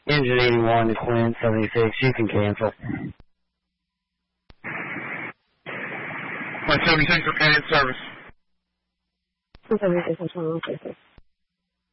Engine 81 to Quinn 76, you can cancel. My 76, okay, in service. 76,